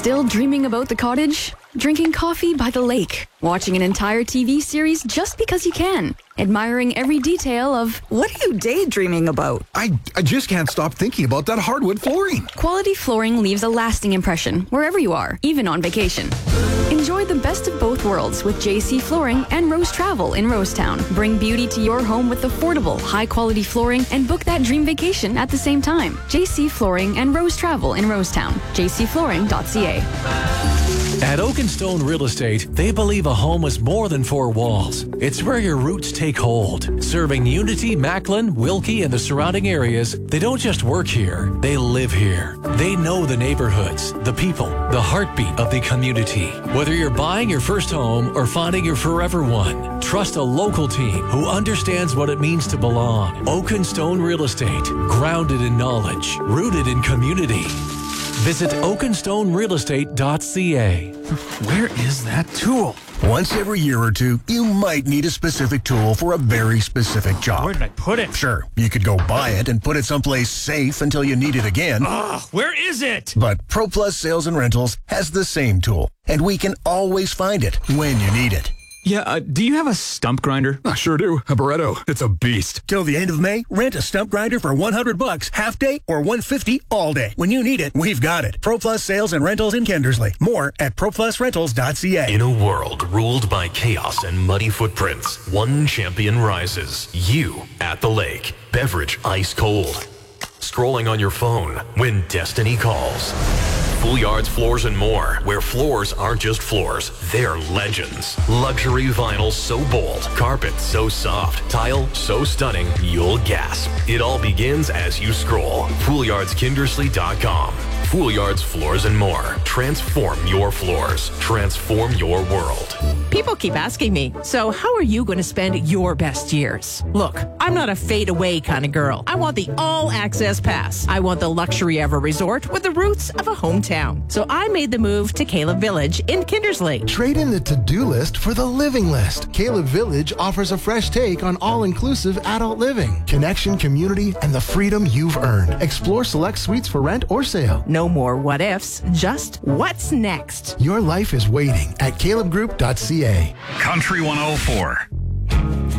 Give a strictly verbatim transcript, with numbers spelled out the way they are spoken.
Still dreaming about the cottage? Drinking coffee by the lake? Watching an entire T V series just because you can? Admiring every detail of... What are you daydreaming about? I, I just can't stop thinking about that hardwood flooring. Quality flooring leaves a lasting impression wherever you are, even on vacation. Enjoy the best of both worlds with J C Flooring and Rose Travel in Rosetown. Bring beauty to your home with affordable, high-quality flooring and book that dream vacation at the same time. J C Flooring and Rose Travel in Rosetown. j c flooring dot c a. At Oakenstone Real Estate, they believe a home is more than four walls. It's where your roots take hold. Serving Unity, Macklin, Wilkie, and the surrounding areas, they don't just work here, they live here. They know the neighborhoods, the people, the heartbeat of the community. Whether you're buying your first home or finding your forever one, trust a local team who understands what it means to belong. Oakenstone Real Estate, grounded in knowledge, rooted in community. Visit oakenstone real estate dot c a. Where is that tool? Once every year or two, you might need a specific tool for a very specific job. Where did I put it? Sure, you could go buy it and put it someplace safe until you need it again. Ugh, where is it? But ProPlus Sales and Rentals has the same tool, and we can always find it when you need it. Yeah, uh, do you have a stump grinder? I sure do. A Barretto. It's a beast. Till the end of May, rent a stump grinder for one hundred bucks, half day, or one hundred fifty all day. When you need it, we've got it. ProPlus Sales and Rentals in Kendersley. More at pro plus rentals dot c a. In a world ruled by chaos and muddy footprints, one champion rises. You at the lake. Beverage ice cold. Scrolling on your phone when destiny calls. Foolyards Floors and More, where floors aren't just floors, they're legends. Luxury vinyl so bold, carpet so soft, tile so stunning, you'll gasp. It all begins as you scroll. Foolyards Kindersley dot com. Foolyards Floors and More. Transform your floors. Transform your world. People keep asking me, so how are you going to spend your best years? Look, I'm not a fade-away kind of girl. I want the all-access pass. I want the luxury of a resort with the roots of a hometown. So I made the move to Caleb Village in Kindersley. Trade in the to-do list for the living list. Caleb Village offers a fresh take on all-inclusive adult living, connection, community, and the freedom you've earned. Explore select suites for rent or sale. No more what-ifs, just what's next. Your life is waiting at caleb group dot c a. Country one oh four.